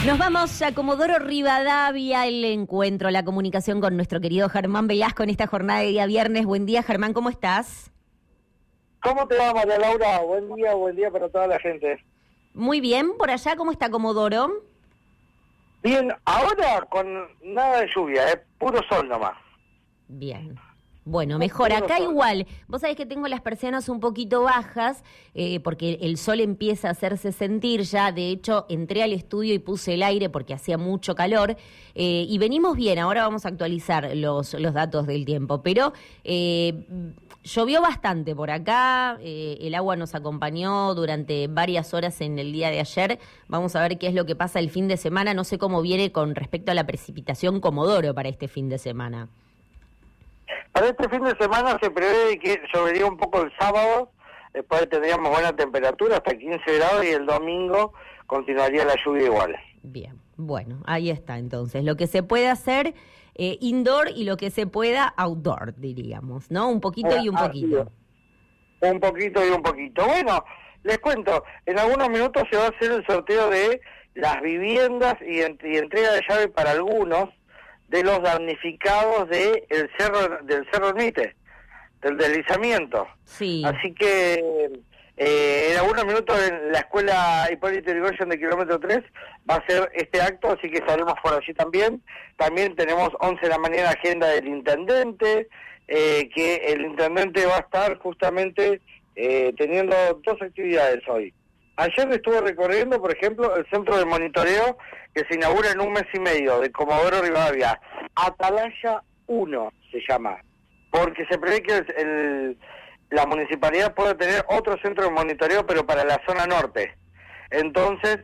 Nos vamos a Comodoro Rivadavia, el encuentro, la comunicación con nuestro querido Germán Velasco en esta jornada de día viernes. Buen día, Germán, ¿cómo estás? ¿Cómo te va, María Laura? Buen día para toda la gente. Muy bien, por allá, ¿cómo está Comodoro? Bien, ahora con nada de lluvia, puro sol nomás. Bien. Bueno, mejor. Acá igual, vos sabés que tengo las persianas un poquito bajas, porque el sol empieza a hacerse sentir ya. De hecho, entré al estudio y puse el aire porque hacía mucho calor, y venimos bien. Ahora vamos a actualizar los datos del tiempo, pero llovió bastante por acá, el agua nos acompañó durante varias horas en el día de ayer. Vamos a ver qué es lo que pasa el fin de semana. No sé cómo viene con respecto a la precipitación Comodoro para este fin de semana. Para este fin de semana se prevé que llovería un poco el sábado, después tendríamos buena temperatura, hasta 15 grados, y el domingo continuaría la lluvia igual. Bien, bueno, ahí está entonces. Lo que se puede hacer indoor y lo que se pueda outdoor, diríamos, ¿no? Un poquito y un poquito. Un poquito y un poquito. Bueno, les cuento, en algunos minutos se va a hacer el sorteo de las viviendas y entrega de llave para algunos de los damnificados del Cerro Ermite, del deslizamiento. Sí. Así que en algunos minutos en la escuela Hipólito Yrigoyen de kilómetro 3 va a ser este acto, así que estaremos por allí también. También tenemos 11 de la mañana agenda del intendente, que el intendente va a estar justamente teniendo dos actividades hoy. Ayer estuve recorriendo, por ejemplo, el centro de monitoreo que se inaugura en un mes y medio de Comodoro Rivadavia. Atalaya 1 se llama, porque se prevé que la municipalidad pueda tener otro centro de monitoreo, pero para la zona norte. Entonces,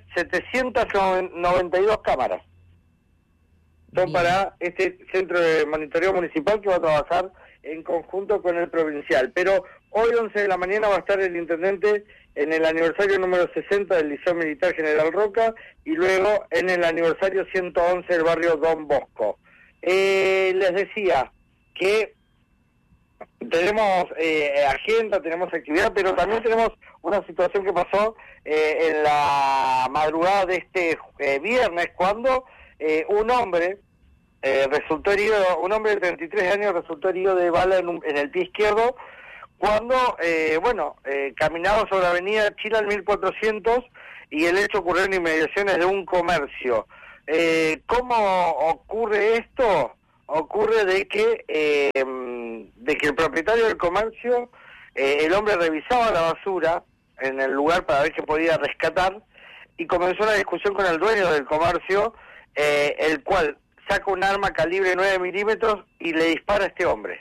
792 cámaras son para este centro de monitoreo municipal que va a trabajar en conjunto con el provincial. Pero hoy 11 de la mañana va a estar el intendente en el aniversario número 60 del Liceo Militar General Roca y luego en el aniversario 111 del barrio Don Bosco. Les decía que tenemos agenda, tenemos actividad, pero también tenemos una situación que pasó en la madrugada de este viernes, cuando un hombre resultó herido, un hombre de 33 años resultó herido de bala en el pie izquierdo, cuando, caminaba sobre la avenida Chile al 1400, y el hecho ocurrió en inmediaciones de un comercio. ¿Cómo ocurre esto? Ocurre de que el propietario del comercio, el hombre revisaba la basura en el lugar para ver qué podía rescatar, y comenzó una discusión con el dueño del comercio, el cual saca un arma calibre 9 milímetros y le dispara a este hombre.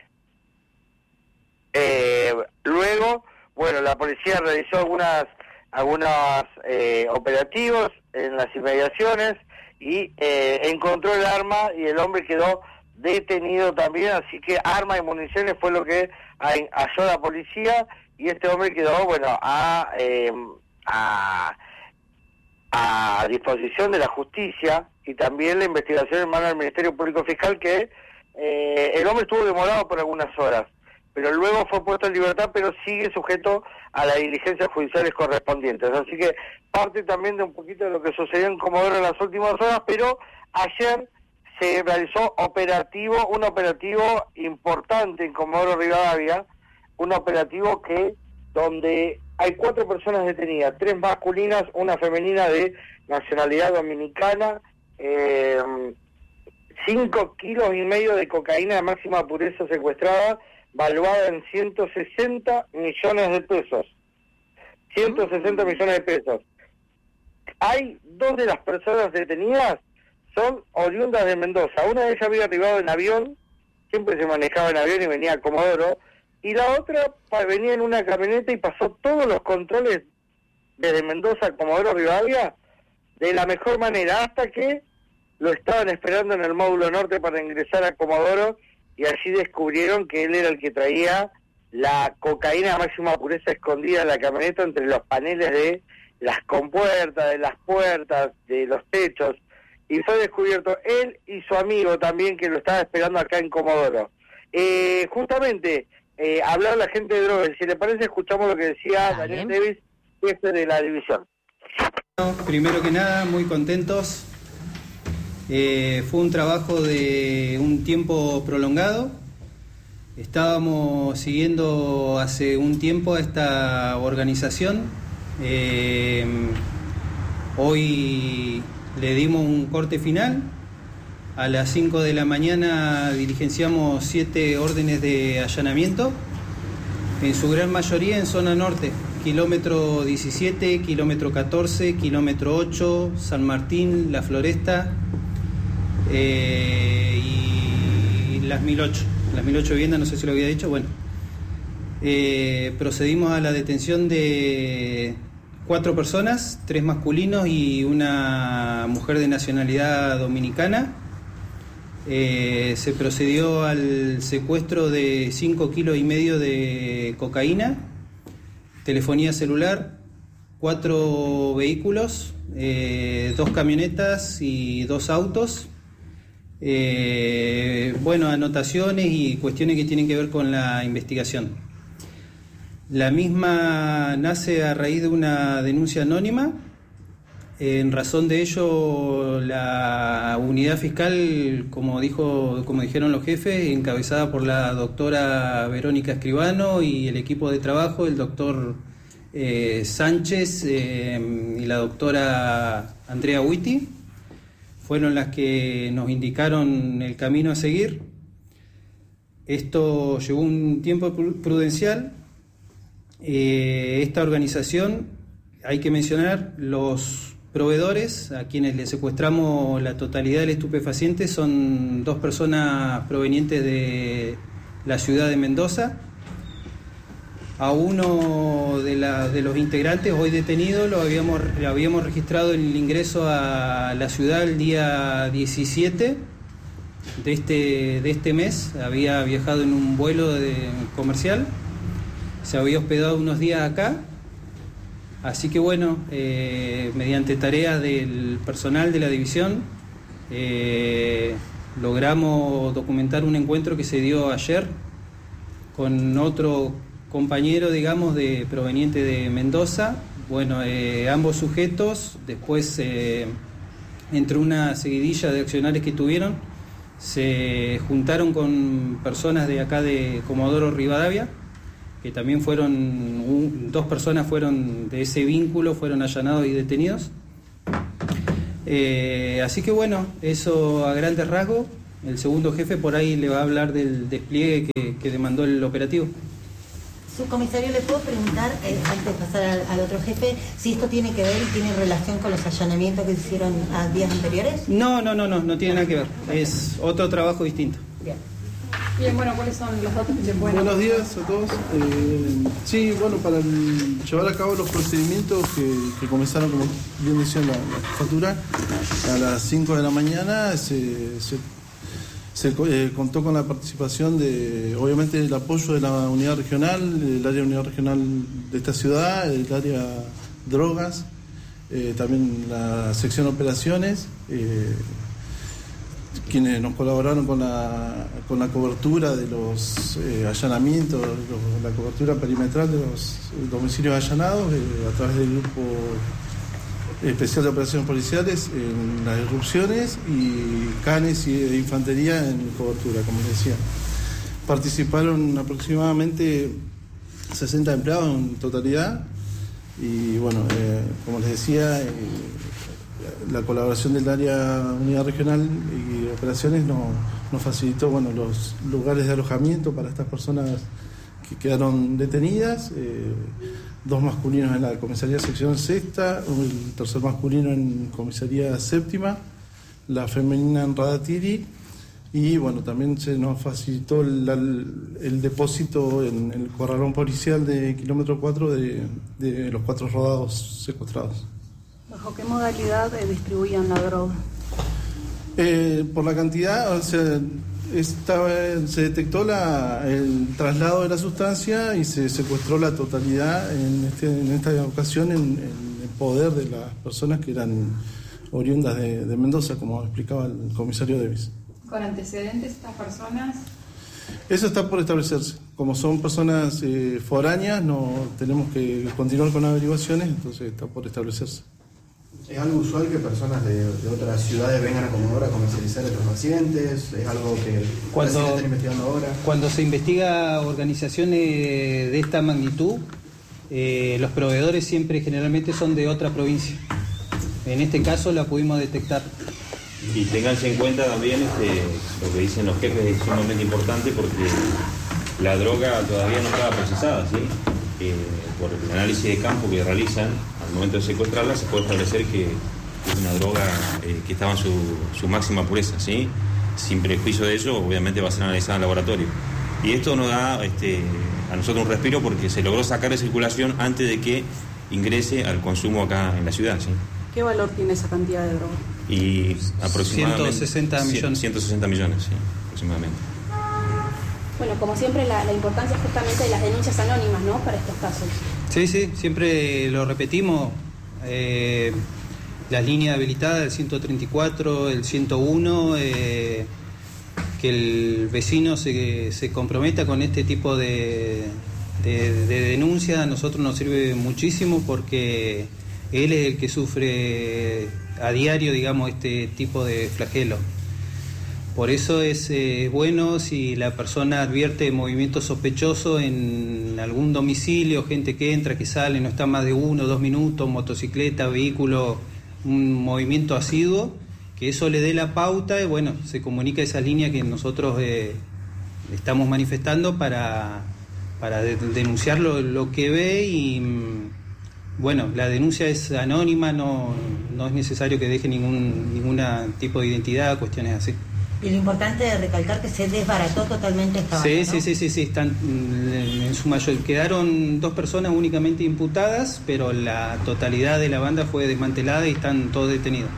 Luego, la policía realizó algunos operativos en las inmediaciones y encontró el arma, y el hombre quedó detenido también, así que armas y municiones fue lo que halló la policía, y este hombre quedó, a disposición de la justicia, y también la investigación en manos del Ministerio Público Fiscal, que el hombre estuvo demorado por algunas horas, pero luego fue puesto en libertad, pero sigue sujeto a las diligencias judiciales correspondientes. Así que parte también de un poquito de lo que sucedió en Comodoro en las últimas horas, pero ayer se realizó un operativo importante en Comodoro Rivadavia, un operativo donde hay 4 personas detenidas, 3 masculinas, una femenina de nacionalidad dominicana, 5,5 kilos de cocaína de máxima pureza secuestrada, valuada en 160 millones de pesos. 160 millones de pesos. Hay 2 de las personas detenidas, son oriundas de Mendoza. Una de ellas había arribado en avión, siempre se manejaba en avión y venía a Comodoro, y la otra venía en una camioneta y pasó todos los controles desde Mendoza a Comodoro Rivadavia de la mejor manera, hasta que lo estaban esperando en el módulo norte para ingresar a Comodoro, y allí descubrieron que él era el que traía la cocaína de máxima pureza escondida en la camioneta entre los paneles de las compuertas, de las puertas, de los techos, y fue descubierto él y su amigo también, que lo estaba esperando acá en Comodoro. Justamente, hablar la gente de drogas, si le parece, escuchamos lo que decía Daniel Davis, jefe de la división. Primero que nada, muy contentos Fue un trabajo de un tiempo prolongado. Estábamos siguiendo hace un tiempo a esta organización. Hoy le dimos un corte final. A las 5 de la mañana diligenciamos 7 órdenes de allanamiento, en su gran mayoría en zona norte, kilómetro 17, kilómetro 14, kilómetro 8, San Martín, La Floresta y las 1008. Las 1008 viviendas, no sé si lo había dicho. Bueno, procedimos a la detención de 4 personas, 3 masculinos y una mujer de nacionalidad dominicana. Se procedió al secuestro de 5,5 kilos de cocaína, telefonía celular, 4 vehículos, 2 camionetas y 2 autos. Anotaciones y cuestiones que tienen que ver con la investigación. La misma nace a raíz de una denuncia anónima. En razón de ello, la unidad fiscal, como dijeron los jefes, encabezada por la doctora Verónica Escribano y el equipo de trabajo, el doctor Sánchez y la doctora Andrea Huiti, fueron las que nos indicaron el camino a seguir. Esto llevó un tiempo prudencial. Esta organización, hay que mencionar, los proveedores a quienes le secuestramos la totalidad del estupefaciente son 2 personas provenientes de la ciudad de Mendoza. A uno de los integrantes hoy detenido lo habíamos registrado el ingreso a la ciudad el día 17 de este mes. Había viajado en un vuelo comercial, se había hospedado unos días acá. Así que bueno, mediante tareas del personal de la división, logramos documentar un encuentro que se dio ayer con otro compañero, digamos, proveniente de Mendoza. Bueno, ambos sujetos, después, entre una seguidilla de accionarios que tuvieron, se juntaron con personas de acá de Comodoro Rivadavia, que también fueron, 2 personas fueron de ese vínculo, fueron allanados y detenidos. Así que bueno, eso a grandes rasgos. El segundo jefe por ahí le va a hablar del despliegue que demandó el operativo. Subcomisario, ¿le puedo preguntar, antes de pasar al otro jefe, si esto tiene que ver y tiene relación con los allanamientos que se hicieron a días anteriores? No tiene nada que ver. Es otro trabajo distinto. Bien, bueno, ¿cuáles son los datos que se pueden Buenos días a todos. Para llevar a cabo los procedimientos que comenzaron, como bien decía la jefatura, a las 5 de la mañana se contó con la participación obviamente, el apoyo de la unidad regional, el área unidad regional de esta ciudad, el área drogas, también la sección operaciones, quienes nos colaboraron con la cobertura de los allanamientos, la cobertura perimetral de los domicilios allanados a través del grupo especial de operaciones policiales en las irrupciones y canes y infantería en cobertura, como les decía. Participaron aproximadamente 60 empleados en totalidad y como les decía, la colaboración del área unidad regional y operaciones nos facilitó los lugares de alojamiento para estas personas que quedaron detenidas, 2 masculinos en la comisaría sección sexta, el tercer masculino en comisaría séptima, la femenina en Radatiri, y también se nos facilitó el depósito en el corralón policial de kilómetro 4 de los 4 rodados secuestrados. ¿Bajo qué modalidad distribuían la droga? Por la cantidad, se detectó el traslado de la sustancia y se secuestró la totalidad en esta ocasión en poder de las personas que eran oriundas de Mendoza, como explicaba el comisario Davis. ¿Con antecedentes estas personas? Eso está por establecerse. Como son personas foráneas, no tenemos que continuar con averiguaciones, entonces está por establecerse. ¿Es algo usual que personas de otras ciudades vengan a Comodoro a comercializar a pacientes? ¿Es algo que se están investigando ahora? Cuando se investiga organizaciones de esta magnitud, los proveedores siempre generalmente son de otra provincia. En este caso la pudimos detectar. Y ténganse en cuenta también lo que dicen los jefes es sumamente importante porque la droga todavía no estaba procesada, ¿sí? Por el análisis de campo que realizan al momento de secuestrarla se puede establecer que es una droga que estaba en su máxima pureza, ¿sí? Sin prejuicio de ello, obviamente va a ser analizada en laboratorio. Y esto nos da a nosotros un respiro porque se logró sacar de circulación antes de que ingrese al consumo acá en la ciudad, ¿sí? ¿Qué valor tiene esa cantidad de droga? Y aproximadamente 160 millones. 160 millones, sí, aproximadamente. Bueno, como siempre, la importancia justamente de las denuncias anónimas, ¿no?, para estos casos. Sí, siempre lo repetimos. Las líneas habilitadas, el 134, el 101, que el vecino se comprometa con este tipo de denuncia, a nosotros nos sirve muchísimo porque él es el que sufre a diario, digamos, este tipo de flagelo. Por eso es bueno si la persona advierte movimiento sospechoso en algún domicilio, gente que entra, que sale, no está más de 1 o 2 minutos, motocicleta, vehículo, un movimiento asiduo, que eso le dé la pauta y bueno, se comunica esa línea que nosotros estamos manifestando para denunciar lo que ve y bueno, la denuncia es anónima, no es necesario que deje ningún tipo de identidad, cuestiones así. Y lo importante es recalcar que se desbarató totalmente esta banda, ¿no? Sí, están en su mayor. Quedaron 2 personas únicamente imputadas, pero la totalidad de la banda fue desmantelada y están todos detenidos.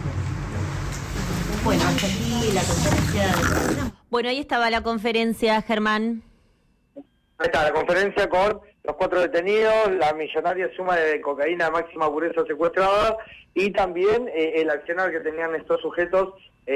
Bueno, hasta aquí la conferencia de... Bueno, ahí estaba la conferencia, Germán. Ahí está, la conferencia con los 4 detenidos, la millonaria suma de cocaína de máxima pureza secuestrada y también el accionar que tenían estos sujetos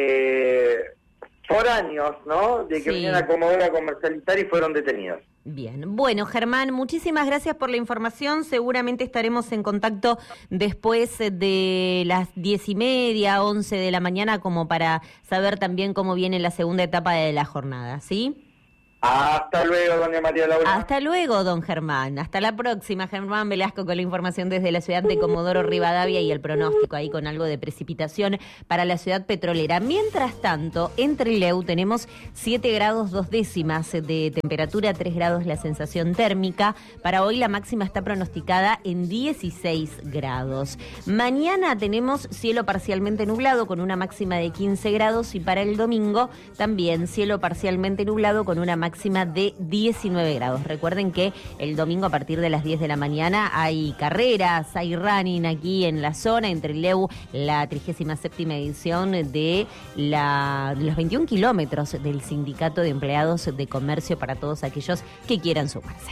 foráneos, ¿no? De que venían a Comodoro a comercializar y fueron detenidos. Bien, bueno, Germán, muchísimas gracias por la información. Seguramente estaremos en contacto después de las 10:30, 11 de la mañana, como para saber también cómo viene la segunda etapa de la jornada, ¿sí? Hasta luego, doña María Laura. Hasta luego, don Germán. Hasta la próxima, Germán Velasco, con la información desde la ciudad de Comodoro Rivadavia y el pronóstico ahí con algo de precipitación para la ciudad petrolera. Mientras tanto, en Trelew tenemos 7 grados 2 décimas de temperatura, 3 grados la sensación térmica. Para hoy la máxima está pronosticada en 16 grados. Mañana tenemos cielo parcialmente nublado con una máxima de 15 grados y para el domingo también cielo parcialmente nublado con una máxima de 19 grados. Recuerden que el domingo a partir de las 10 de la mañana hay carreras, hay running aquí en la zona, en Trelew, la 37ª edición de los 21 kilómetros del Sindicato de Empleados de Comercio para todos aquellos que quieran sumarse.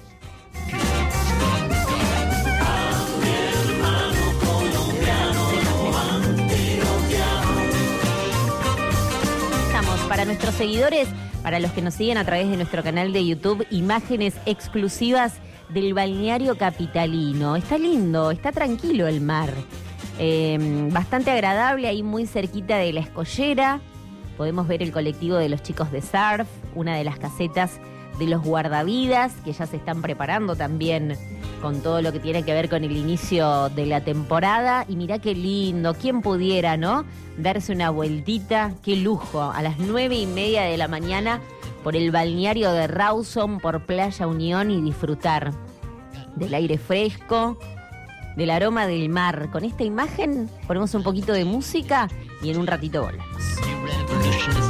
Para nuestros seguidores, para los que nos siguen a través de nuestro canal de YouTube, imágenes exclusivas del balneario capitalino. Está lindo, está tranquilo el mar. Bastante agradable, ahí muy cerquita de la Escollera. Podemos ver el colectivo de los chicos de surf, una de las casetas de los guardavidas, que ya se están preparando también con todo lo que tiene que ver con el inicio de la temporada. Y mirá qué lindo, quién pudiera, ¿no?, darse una vueltita, qué lujo, a las 9:30 de la mañana por el balneario de Rawson, por Playa Unión y disfrutar del aire fresco, del aroma del mar. Con esta imagen ponemos un poquito de música y en un ratito volvemos.